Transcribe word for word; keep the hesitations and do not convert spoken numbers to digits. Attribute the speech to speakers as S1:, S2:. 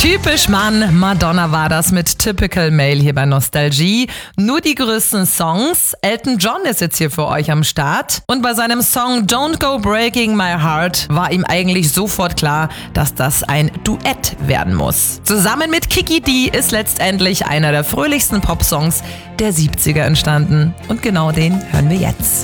S1: Typisch Mann, Madonna war das mit Typical Male hier bei Nostalgie. Nur die größten Songs. Elton John ist jetzt hier für euch am Start. Und bei seinem Song Don't Go Breaking My Heart war ihm eigentlich sofort klar, dass das ein Duett werden muss. Zusammen mit Kiki Dee ist letztendlich einer der fröhlichsten Popsongs der siebziger entstanden. Und genau den hören wir jetzt.